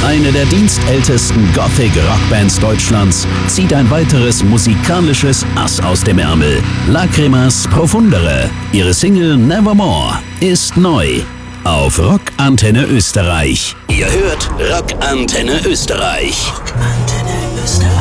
Eine der dienstältesten Gothic-Rockbands Deutschlands zieht ein weiteres musikalisches Ass aus dem Ärmel. Lacrimas Profundere. Ihre Single Nevermore ist neu auf Rock Antenne Österreich. Ihr hört Rock Antenne Österreich. Rock Antenne Österreich.